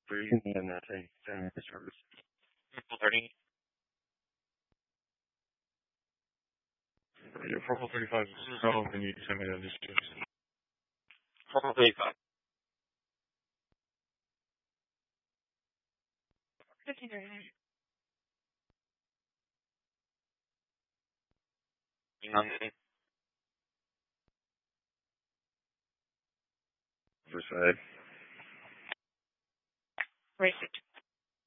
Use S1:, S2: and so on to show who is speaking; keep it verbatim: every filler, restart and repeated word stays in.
S1: breathing in that thing. Service.
S2: thirty.
S1: Yeah, four thirty-five. So, can you send me that distribution?
S2: four thirty-five.
S3: fifteen thirty-nine.
S1: Versailles.
S3: Racist.